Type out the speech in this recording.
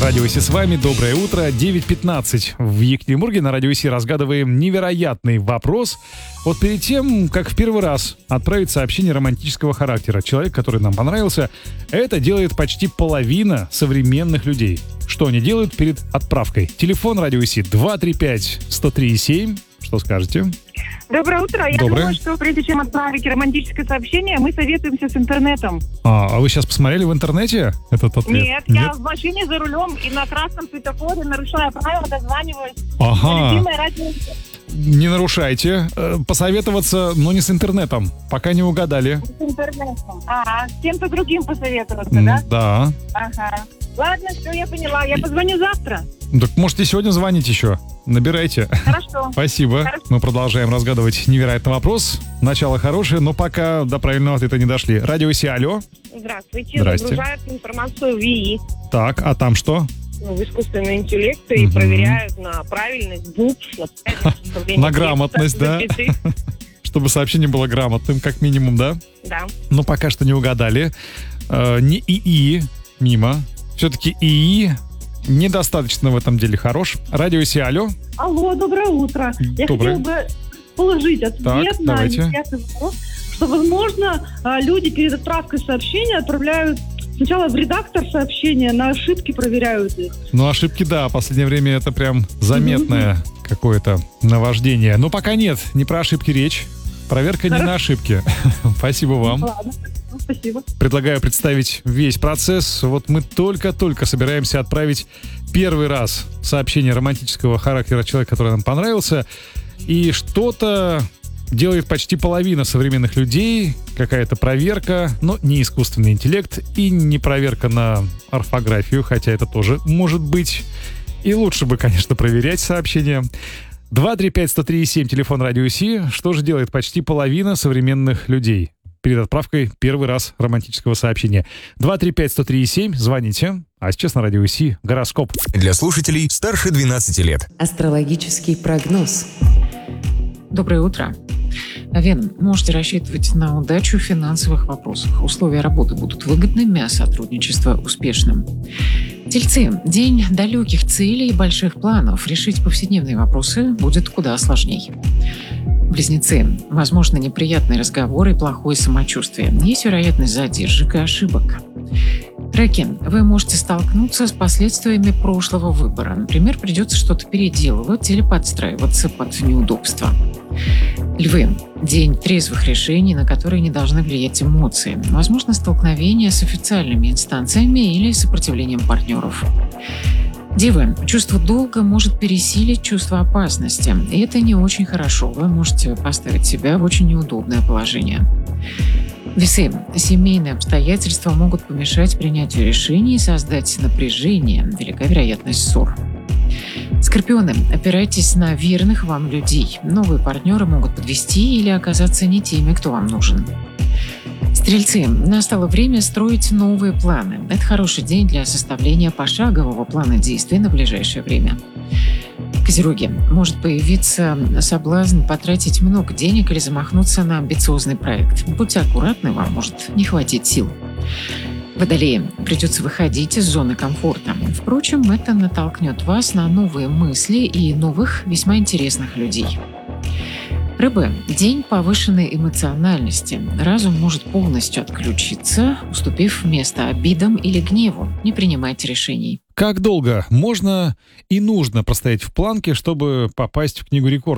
Радио Си с вами. Доброе утро. 9:15 в Екатеринбурге. На Радио Си разгадываем невероятный вопрос. Вот перед тем, как в первый раз отправить сообщение романтического характера, человек, который нам понравился, это делает почти половина современных людей. Что они делают перед отправкой? Телефон Радио Си 235-103-7. Что скажете? Доброе утро. Я Доброе. думаю, что прежде чем отправить романтическое сообщение, мы советуемся с интернетом. А вы сейчас посмотрели в интернете этот ответ? Нет, я в машине за рулем и на красном светофоре, нарушая правила, дозваниваюсь. Ага. Любимое радио. Не нарушайте. Посоветоваться, но не с интернетом. Пока не угадали. С интернетом. Ага, с кем-то другим посоветоваться, да? Да. Ага. Ладно, все, я поняла. Я позвоню завтра. Так можете сегодня звонить еще. Набирайте. Хорошо. Спасибо. Хорошо. Мы продолжаем разгадывать невероятный вопрос. Начало хорошее, но пока до правильного ответа не дошли. Радио Си, алло. Здравствуйте. Здрасте. Загружают информацию в ИИ, Так, а там что? в искусственный интеллект, и проверяют на правильность букв, на правильность составления На текста, грамотность, да? запятых. Чтобы сообщение было грамотным, как минимум, да? Да. Но пока что не угадали. Не ИИ, мимо. Все-таки ИИ недостаточно в этом деле хорош. Радио Си, алло. Алло, доброе утро. Я Доброе. хотела бы положить ответ Так, на давайте. невероятный вопрос, что, возможно, люди перед отправкой сообщения отправляют сначала в редактор сообщения, на ошибки проверяют их. Ну, ошибки, да, в последнее время это прям заметное какое-то наваждение. Но пока нет, не про ошибки речь. Проверка не на ошибки. Спасибо вам. Ладно, спасибо. Предлагаю представить весь процесс. Вот мы только-только собираемся отправить первый раз сообщение романтического характера человека, который нам понравился. И что-то делает почти половина современных людей. Какая-то проверка, но не искусственный интеллект и не проверка на орфографию, хотя это тоже может быть. И лучше бы, конечно, проверять сообщения. 235-103-7, телефон Радио Си. Что же делает почти половина современных людей перед отправкой первый раз романтического сообщения? 235-103-7, звоните. А сейчас на Радио Си гороскоп. Для слушателей старше 12 лет. Астрологический прогноз. Доброе утро. Овен, можете рассчитывать на удачу в финансовых вопросах. Условия работы будут выгодными, а сотрудничество успешным. Тельцы, день далеких целей и больших планов. Решить повседневные вопросы будет куда сложней. Близнецы, возможно, неприятные разговоры и плохое самочувствие. Есть вероятность задержек и ошибок. Раки, вы можете столкнуться с последствиями прошлого выбора. Например, придется что-то переделывать или подстраиваться под неудобства. Львы, день трезвых решений, на которые не должны влиять эмоции. Возможно, столкновение с официальными инстанциями или сопротивлением партнеров. Девы, чувство долга может пересилить чувство опасности, и это не очень хорошо. Вы можете поставить себя в очень неудобное положение. Весы, семейные обстоятельства могут помешать принятию решений и создать напряжение, велика вероятность ссор. Скорпионы, опирайтесь на верных вам людей. Новые партнеры могут подвести или оказаться не теми, кто вам нужен. Стрельцы, настало время строить новые планы. Это хороший день для составления пошагового плана действий на ближайшее время. Козероги, может появиться соблазн потратить много денег или замахнуться на амбициозный проект. Будьте аккуратны, вам может не хватить сил. Водолеи, придется выходить из зоны комфорта. Впрочем, это натолкнет вас на новые мысли и новых, весьма интересных людей. Рыбы, день повышенной эмоциональности. Разум может полностью отключиться, уступив место обидам или гневу. Не принимайте решений. Как долго можно и нужно простоять в планке, чтобы попасть в книгу рекордов?